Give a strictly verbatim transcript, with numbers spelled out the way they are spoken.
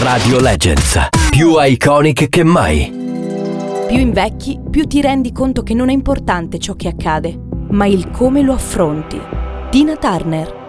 Radio Legends, più iconic che mai. Più invecchi, più ti rendi conto che non è importante ciò che accade, ma il come lo affronti. Tina Turner.